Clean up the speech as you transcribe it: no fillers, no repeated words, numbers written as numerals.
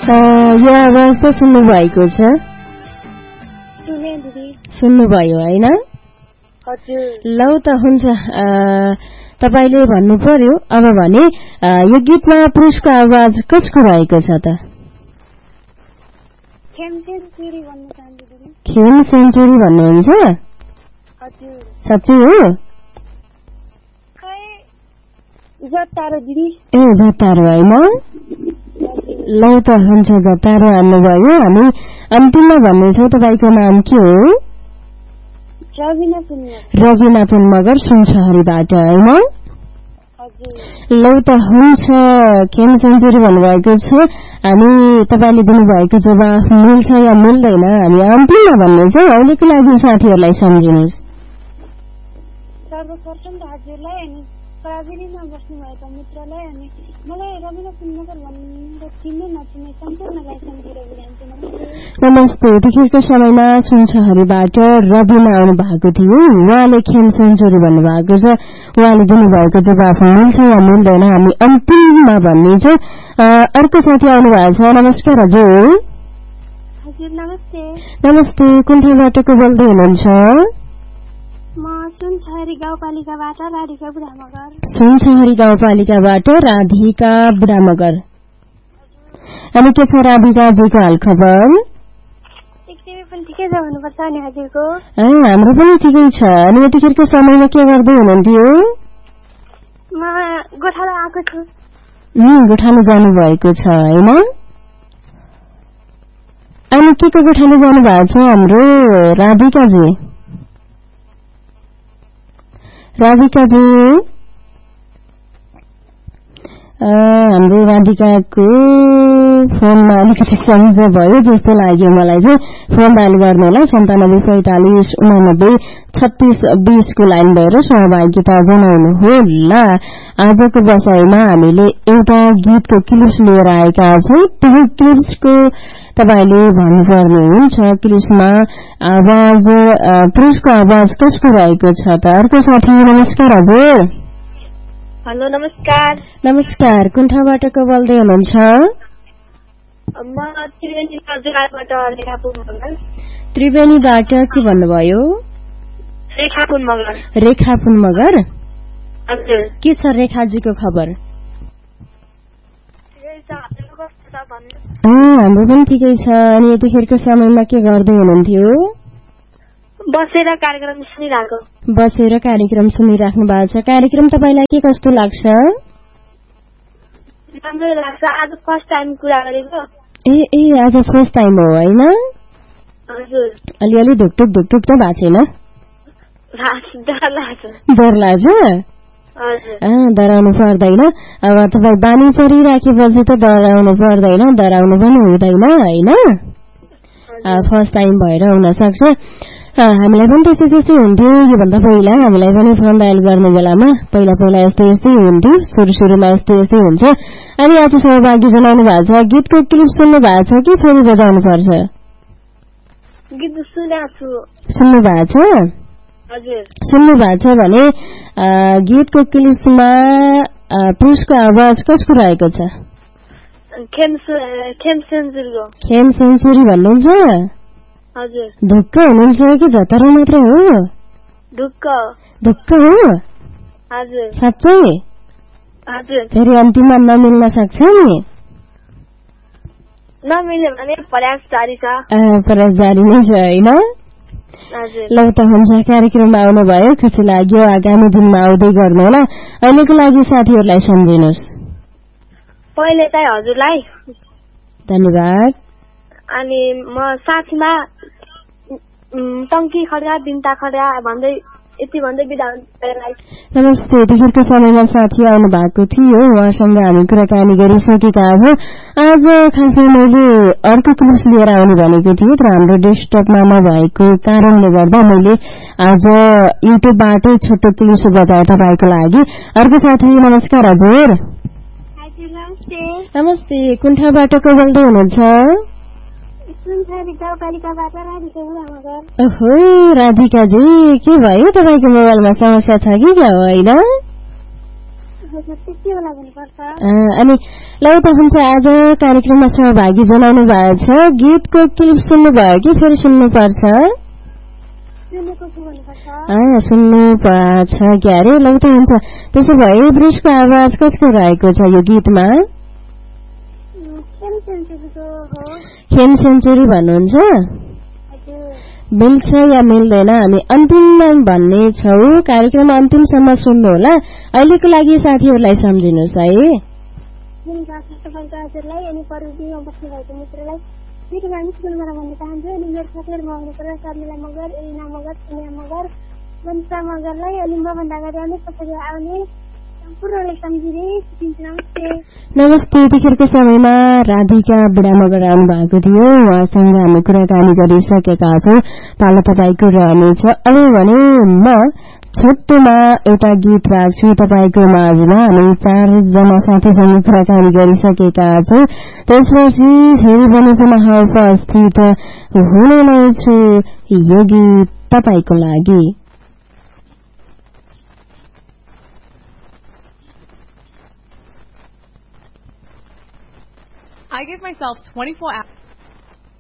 यो आवाज त सुन्नुभएको छ? सुन्नुभयो होइन? ल त हुन्छ, तपाईले भन्नु पर्यो अब भने यो गीतमा पुरुषको आवाज कसको रहेको छ त? खेम सेन्चुरी भन्नुहुन्छ? साँच्चै हो? ए जतारो होइन? ल त हुन्छ, जतारो हाल्नुभयो। हामी अन्तिममा भन्नेछौँ तपाईँको नाम के हो? रविना पुन मगर सुनसहरीबाट होइन? ल त हुन्छ, खेम सेन्चुरी भन्नुभएको छ। हामी तपाईँले दिनुभएको जवाफ मिल्छ या मिल्दैन हामी अन्तिममा भन्नेछौँ। अहिलेको लागि साथीहरूलाई सम्झिनुहोस्। सर्वप्रथम त हजुरलाई अनि प्राविधिकमा बस्नुभएका मित्रलाई अनि मलाई रविना पुनमगर भनेर चिन्ने नचिन्ने सम्पूर्णलाई सम्झिरहेको जान्छु। नमस्ते। यतिखेरको समयमा सुनसहरीबाट रविना आउनु भएको थियो। उहाँले खेम सेन्चुरी भन्नुभएको छ। उहाँले दिनुभएको जवाफ मिल्छ या मिल्दैन हामी अन्तिममा भन्नेछौँ। अर्को साथी आउनु भएको छ। नमस्कार हजुर। नमस्ते। नमस्ते, कुन ठाउँबाट को बोल्दै हुनुहुन्छ? म सुनसहरी गाउँपालिकाबाट राधिका बुढामगर। सुनसहरी गाउँपालिकाबाट राधिका बुढामगर। अनि के छ राधिकाजीको हाल खबर? एकदमै पनि ठिकै छ भन्नुपर्छ नि हजुरको। हाम्रो पनि ठिकै छ। अनि यतिखेरको समयमा के गर्दै हुनुहुन्थ्यो? म गोठालो आएको छु। गोठालो जानुभएको छ होइन? अनि के को गोठालो जानुभएको छ हाम्रो राधिकाजी? राधिकाजी हाम्रो राधिकाको फोनमा अलिकति समस्या भयो जस्तो लाग्यो मलाई चाहिँ। फोन डायल गर्नु होला 9745893620 को लाइन भएर सहभागिता जनाउनु होला। आजको बसाइमा हामीले एउटा गीतको क्लिप्स लिएर आएका छौँ। त्यही क्लिप्सको तपाईले भन्नुपर्ने हुन्छ। क्लिप्समा आवाज पुरुषको आवाज कसको रहेको छ त? अर्को साथी नमस्कार हजुर। हेलो नमस्कार। नमस्कार, कुन ठाउँबाट को बोल्दै हुनुहुन्छ? म त्रिवेणीबाट के भन्नुभयो? रेखा पुन मगर। रेखा पुन मगर? हजुर। के छ रेखाजीको खबर? हाम्रो पनि ठिकै छ। अनि यतिखेरको समयमा के गर्दै हुनुहुन्थ्यो? बसेर कार्यक्रम सुनिरहेको। बसेर कार्यक्रम सुनिराख्नु भएको छ। कार्यक्रम तपाईलाई के कस्तो लाग्छ? राम्रो लाग्छ। आज फर्स्ट टाइम कुरा गरेको। ए आज फर्स्ट टाइम हो होइन? हजुर। अलिअलि ढुकढुक त भएको छैन? डर लाग्छ? डराउनु पर्दैन। अब तपाईँ बानी परिराखेपछि त डराउनु पर्दैन, डराउनु पनि हुँदैन होइन? फर्स्ट टाइम भएर हुन सक्छ। हामीलाई पनि त्यस्तै हुन्थ्यो। योभन्दा पहिला हामीलाई पनि फोन डायल गर्ने बेलामा पहिला यस्तै हुन्थ्यो। सुरुमा यस्तै हुन्छ। अनि आज सहभागी जनाउनु भएको छ। गीतको क्लिप सुन्नु भएको छ कि फेरि बजाउनु पर्छ? गीत सुन्नु भएको छ? सुन्नु भएको छ भने गीतको क्लिप्समा पुरुषको आवाज कसको रहेको छ? खेम सेन्चुरीको। खेम सेन्चुरी भन्नुहुन्छ? हजुर। ढुक्क हुनुहुन्छ कि झतरा मात्र हो? ढुक्क हो? हजुर। साँच्चै? हजुर। फेरि अन्तिममा नमिल्न सक्छ नि? नमिल्यो भने प्रयास जारी छ। प्रयास जारी नै छ होइन? ल त हुन्छ, कार्यक्रममा आउनुभयो खुसी लाग्यो। आगामी दिनमा आउँदै गर्नु होला। अहिलेको लागि साथीहरूलाई सम्झिनुहोस्। पहिले चाहिँ हजुरलाई धन्यवाद। अनि म साथीमा टङ्की खड्या बिन्ता खड्या भन्दै यति भन्दै बिदा हुन्छ। नमस्ते। यतिखेरको समयमा साथी आउनु भएको थियो। उहाँसँग हामी कुराकानी गरिसकेका छौँ। आज खासै मैले अर्को क्लिप्स लिएर आउनु भनेको थिएँ तर हाम्रो डेस्कटपमा नभएको कारणले गर्दा मैले आज युट्युबबाटै छोटो क्लिप्स बजाए तपाईँको लागि। अर्को साथी नमस्कार हजुर। नमस्ते, कुन ठाउँबाट को बोल्दै हुनुहुन्छ? ओहो राधिकाजी, के भयो तपाईँको मोबाइलमा समस्या छ कि क्या होइन? अनि ल त हुन्छ, आज कार्यक्रममा सहभागी जनाउनु भएको छ। गीतको क्लिप सुन्नुभयो कि फेरि सुन्नुपर्छ? सुन्नु पर्छ क्यारे। ल त हुन्छ, त्यसो भए वृषको आवाज कसको रहेको छ यो गीतमा? खेम सेन्चुरी भन्नुहुन्छ? मिल्छ या मिल्दैन हामी अन्तिममा भन्ने छौ। कार्यक्रम अन्तिमसम्म सुन्नुहोला। अहिलेको लागि साथीहरूलाई सम्झिनुहोस् है। नमस्ते। यतिखेरको समयमा राधिका बुढा मगर आउनु भएको थियो, उहाँसँग हामी कुराकानी गरिसकेका छौँ। पालो तपाईँको रहनेछ। अब भने म छोटोमा एउटा गीत राख्छु तपाईँको माझमा। हामी 4 जना साथीसँग कुराकानी गरिसकेका छौँ। त्यसपछि फेरि पनि पुनः उपस्थित हुने छु। यो गीत तपाईँको लागि। I give myself 24 hours.